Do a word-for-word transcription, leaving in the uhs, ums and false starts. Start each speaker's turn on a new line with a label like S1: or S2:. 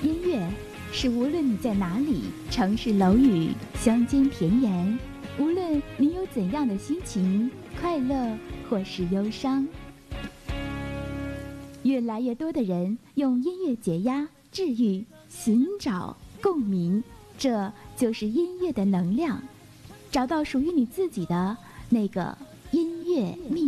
S1: 音乐是无论你在哪里，城市楼宇、乡间田园，无论你有怎样的心情，快乐或是忧伤，越来越多的人用音乐解压、治愈、寻找共鸣，这就是音乐的能量。找到属于你自己的那个音乐秘